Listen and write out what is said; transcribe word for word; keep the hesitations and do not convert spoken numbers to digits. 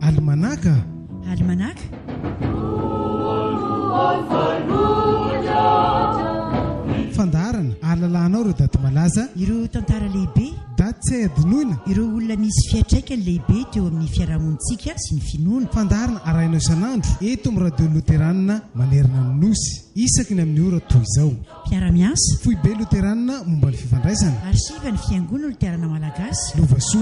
almanaka almanaka fandarana ahalalànao ireo daty malaza ireo tantara lehibe daty tsy hay adinoina ireo olona nisy fiatraikany lehibe teo amin'ny fiarahamonitsika sy ny finoana fandarana arahinao isan'andro eto amin'ny radio loteranina manerana ny nosy isaky ny amin'ny ora toy izao mpiara-miasa foibe loteranina momba ny fifandraisana arsiva ny fiangonana loterana malagasy lovaso